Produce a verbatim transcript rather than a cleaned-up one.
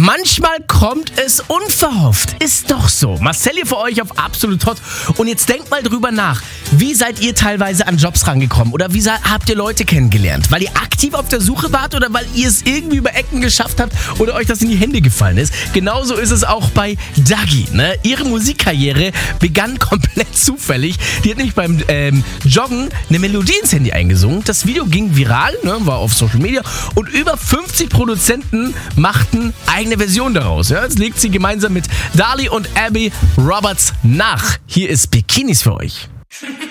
Manchmal kommt es unverhofft. Ist doch so. Marcel hier für euch auf Absolut Hot. Und jetzt denkt mal drüber nach. Wie seid ihr teilweise an Jobs rangekommen? Oder wie habt ihr Leute kennengelernt? Weil ihr aktiv auf der Suche wart oder weil ihr es irgendwie über Ecken geschafft habt oder euch das in die Hände gefallen ist? Genauso ist es auch bei Dagi. Ne? Ihre Musikkarriere begann komplett zufällig. Die hat nämlich beim ähm, Joggen eine Melodie ins Handy eingesungen. Das Video ging viral, ne? War auf Social Media. Und über fünfzig Produzenten machten eigene Version daraus. Ja? Jetzt legt sie gemeinsam mit Dali und Abby Roberts nach. Hier ist Bikinis für euch.